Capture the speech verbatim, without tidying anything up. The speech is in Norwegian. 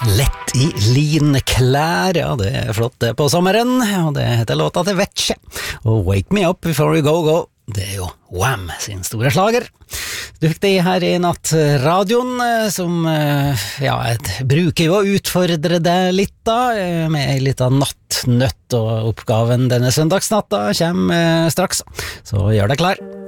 Lett i linklær, ja det er flott det på sommeren, og det heter låta til Vetsje. Og Wake Me Up Before You Go Go, det er jo Wham sin store slager. Du fikk det her i nattradioen, som ja, jeg bruker jo å utfordre deg litt da, med en liten nattnøtt, og oppgaven denne søndagsnatta kommer straks, så gjør deg klar.